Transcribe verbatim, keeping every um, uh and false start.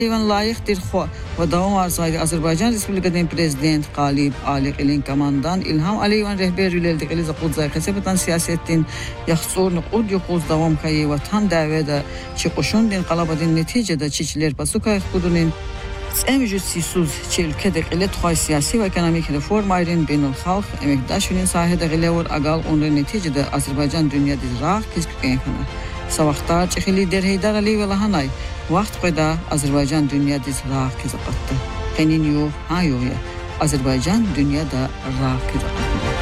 Ivan layıqdır xo və davam arzaydı Azərbaycan Respublikasının prezident Qalib Ali Qilin komandan İlham Aliyevan rəhbər üləldiqili zaqud zayxəsəbətan siyasetin yaxsur nuqud yoxuz davam xəyi vatan dəvədə çıxışın din qalabadın neticədə çiçilər pasukayıq qudunun əmcüd sisuz çelkədə qilə tuxay siyasi və ekonomik reform ayrın beynul xalq əməkdaşının sahədə qilə var aqal onun neticədə Azərbaycan dünyada raq kizkükən xana. Savaqtar çıxı lider Heydar Əliyev Lahanay vaxt qoyda Azərbaycan dünyada raq kizaqatdı. Qenin yox, ha yox ya. Azərbaycan dünyada raq kizaqatdı.